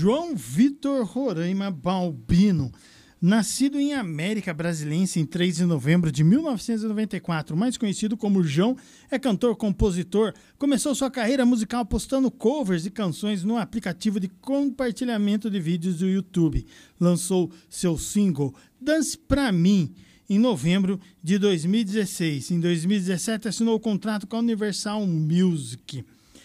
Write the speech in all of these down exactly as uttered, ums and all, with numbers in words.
João Vitor Roraima Balbino, nascido em América Brasilense em três de novembro de mil novecentos e noventa e quatro, mais conhecido como João, é cantor, compositor. Começou sua carreira musical postando covers e canções no aplicativo de compartilhamento de vídeos do YouTube. Lançou seu single Dance Pra Mim em novembro de dois mil e dezesseis. Em dois mil e dezessete assinou o contrato com a Universal Music.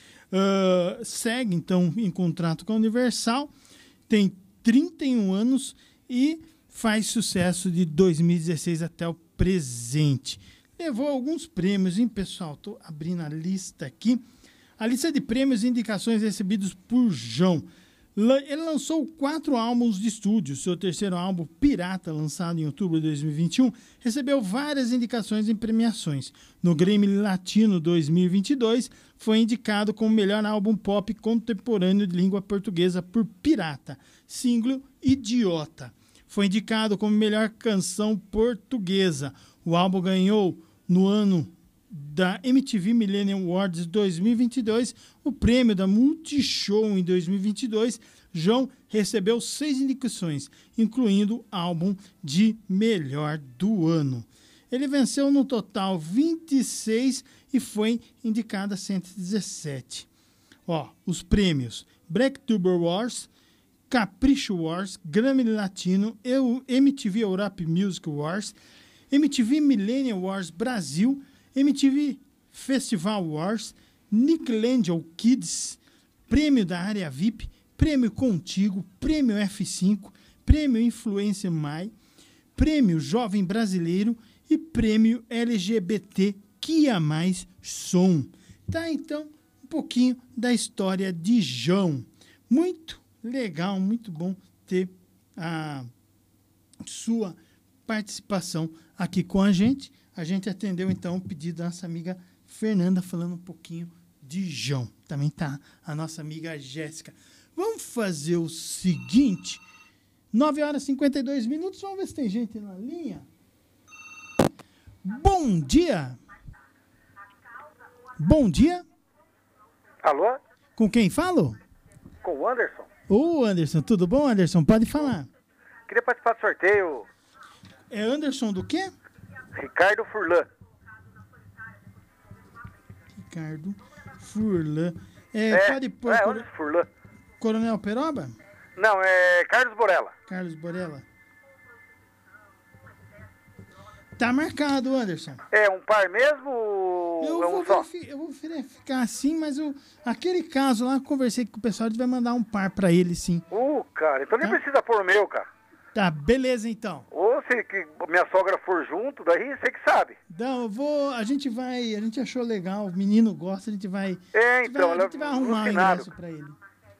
Uh, segue então em contrato com a Universal, tem trinta e um anos e faz sucesso de dois mil e dezesseis até o presente. Levou alguns prêmios, hein, pessoal? Estou abrindo a lista aqui. A lista de prêmios e indicações recebidos por João. Ele lançou quatro álbuns de estúdio. Seu terceiro álbum, Pirata, lançado em outubro de dois mil e vinte e um, recebeu várias indicações em premiações. No Grammy Latino dois mil e vinte e dois, foi indicado como melhor álbum pop contemporâneo de língua portuguesa por Pirata, single Idiota. Foi indicado como melhor canção portuguesa. O álbum ganhou, no ano da M T V Millennium Awards dois mil e vinte e dois, o prêmio da Multishow em dois mil e vinte e dois. João recebeu seis indicações, incluindo álbum de melhor do ano. Ele venceu no total vinte e seis e foi indicado a cento e dezessete. Ó, os prêmios: Breaktuber Wars, Capricho Wars, Grammy Latino, M T V Europe Music Wars, M T V Millennium Wars Brasil, M T V Festival Wars, Nickelodeon Kids, Prêmio da Área V I P, Prêmio Contigo, Prêmio F cinco, Prêmio Influência Mai, Prêmio Jovem Brasileiro e Prêmio L G B T Que a Mais Som. Tá, então, um pouquinho da história de João. Muito legal, muito bom ter a sua participação aqui com a gente. A gente atendeu, então, o pedido da nossa amiga Fernanda, falando um pouquinho de João. Também tá a nossa amiga Jéssica. Vamos fazer o seguinte, nove horas e cinquenta e dois minutos, vamos ver se tem gente na linha. Bom dia! Bom dia! Alô? Com quem falo? Com o Anderson. Ô, Anderson, tudo bom, Anderson? Pode falar. Queria participar do sorteio. É Anderson do quê? Ricardo Furlan. Ricardo Furlan. É, É, pode pôr é Cor- Anderson Furlan. Coronel Peroba? Não, é Carlos Borella. Carlos Borella. Tá marcado, Anderson. É um par mesmo ou Eu é vou, um só? verifi- eu vou verificar assim, mas eu, aquele caso lá, eu conversei com o pessoal, a gente vai mandar um par pra ele, sim. Uh, cara, então nem Tá. precisa pôr o meu, cara. Tá, beleza então. Ou se que minha sogra for junto, daí você que sabe. Não, eu vou, a gente vai, a gente achou legal, o menino gosta, a gente vai, É, a gente então, vai, a gente vai arrumar o alucinado. ingresso pra ele.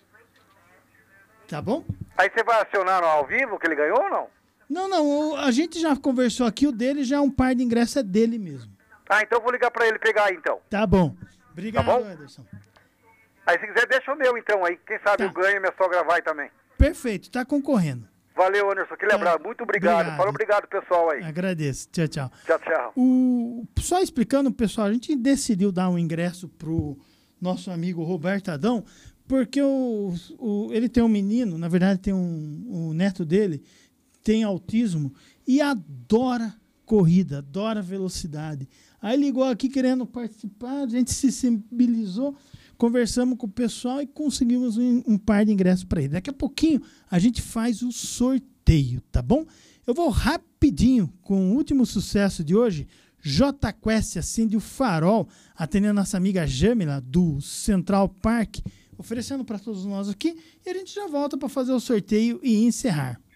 Tá bom? Aí você vai acionar no ao vivo que ele ganhou ou não? Não, não, o- a gente já conversou aqui, o dele já é um par de ingresso, é dele mesmo. Ah, então eu vou ligar pra ele pegar aí, então. Tá bom. Obrigado, Tá bom? Anderson. Aí se quiser deixa o meu então aí, quem sabe Tá. eu ganho e minha sogra vai também. Perfeito, tá concorrendo. Valeu, Anderson, aquele Tá. abraço, muito obrigado. Obrigado. Falou obrigado, pessoal aí. Agradeço. Tchau, tchau. Tchau, tchau. O, só explicando, pessoal, a gente decidiu dar um ingresso pro nosso amigo Roberto Adão, porque o, o, ele tem um menino, na verdade tem um, o neto dele, tem autismo e adora corrida, adora velocidade. Aí ligou aqui querendo participar, a gente se sensibilizou, conversamos com o pessoal e conseguimos um, um par de ingressos para ele. Daqui a pouquinho a gente faz o sorteio, tá bom? Eu vou rapidinho com o último sucesso de hoje, J Quest acende o farol, atendendo a nossa amiga Jamila do Central Park, oferecendo para todos nós aqui, e a gente já volta para fazer o sorteio e encerrar.